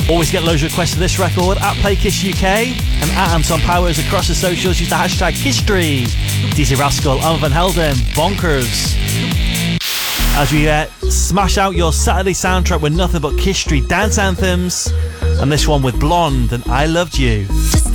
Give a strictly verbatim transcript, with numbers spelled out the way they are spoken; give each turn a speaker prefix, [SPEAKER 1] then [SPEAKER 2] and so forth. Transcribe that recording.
[SPEAKER 1] Always get loads of requests for this record at PlayKiss U K and at Anton Powers across the socials. Use the hashtag Kisstree. D J Rascal, Armand Van Helden, Bonkers. As we uh, smash out your Saturday soundtrack with nothing but Kisstree dance anthems, and this one with Blonde and I Loved You.
[SPEAKER 2] Just